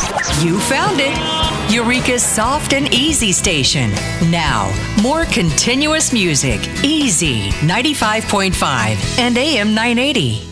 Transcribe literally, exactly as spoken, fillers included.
You found it. Eureka's soft and easy station. Now, more continuous music. Easy ninety-five point five and A M nine eighty.